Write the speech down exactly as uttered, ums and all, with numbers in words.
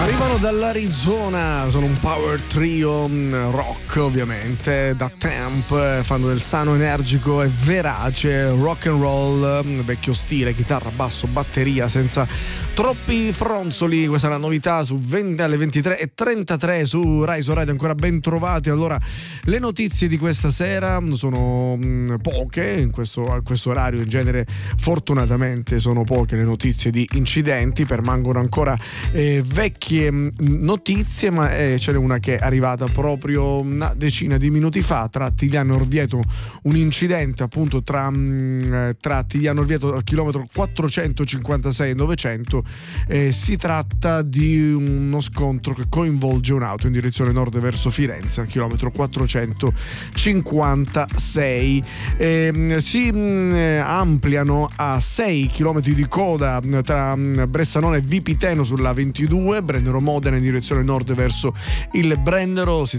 Arrivano dall'Arizona, sono un power trio rock ovviamente, da temp, fanno del sano energico e verace, rock and roll, vecchio stile, chitarra, basso, batteria, senza troppi fronzoli. Questa è la novità su venti alle ventitré e trentatré su Rise o Radio, ancora ben trovati. Allora, le notizie di questa sera sono mh, poche, in questo, a questo orario in genere fortunatamente sono poche le notizie di incidenti, permangono ancora eh, vecchie notizie, ma eh, ce n'è una che è arrivata proprio una decina di minuti fa tra Tigliano e Orvieto, un incidente appunto tra, mh, tra Tigliano e Orvieto al chilometro quattrocentocinquantasei e novecento. Eh, si tratta di uno scontro che coinvolge un'auto in direzione nord verso Firenze al chilometro quattrocentocinquantasei. Eh, si mh, ampliano a sei chilometri di coda tra mh, Bressanone e Vipiteno sulla ventidue, Brennero Modena in direzione nord verso il Brennero. Si